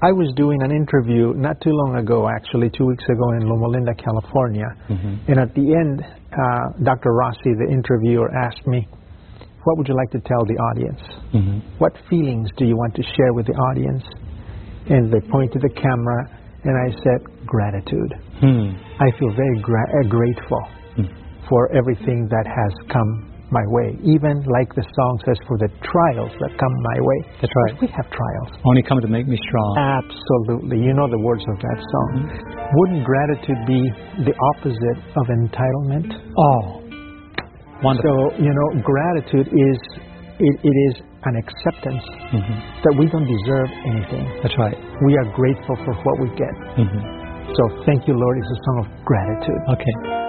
I was doing an interview not too long ago, actually 2 weeks ago in Loma Linda, California. And at the end, Dr. Rossi, the interviewer, asked me, what would you like to tell the audience? What feelings do you want to share with the audience? And they pointed the camera, and I said, gratitude. I feel very grateful for everything that has come my way. Even like the song says, for the trials that come my way. That's right. We have trials. Only come to make me strong. Absolutely. You know the words of that song. Wouldn't gratitude be the opposite of entitlement? Oh, wonderful. So, you know, gratitude is, it is an acceptance that we don't deserve anything. That's right. We are grateful for what we get. So thank you, Lord, is a song of gratitude. Okay.